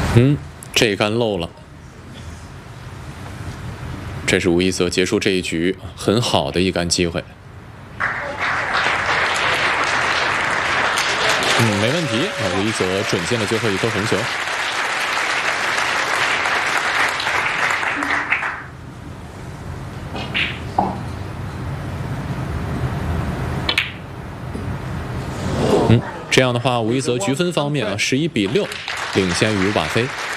这一杆漏了。这是吴一泽结束这一局很好的一杆机会。没问题啊！吴一泽准进了最后一颗红球。这样的话，吴一泽局分方面啊，11比6领先于瓦菲。